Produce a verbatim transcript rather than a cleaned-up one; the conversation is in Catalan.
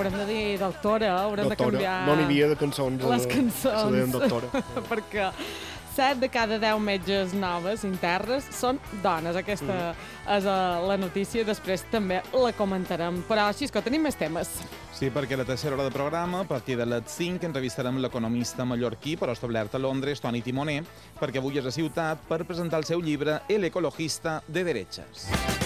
haurem de dir doctora, haurem doctora. de canviar... No n'hi havia de cançons. Les cançons. Se deien doctora. Perquè set de cada deu metges noves internes són dones. Aquesta mm. és la notícia i després també la comentarem. Però, Xisco, tenim més temes. Sí, perquè a la tercera hora de programa, a partir de les cinc, entrevistarem l'economista mallorquí, però establert a Londres, Toni Timoner, perquè avui és a Ciutat per presentar el seu llibre El ecologista de derechas.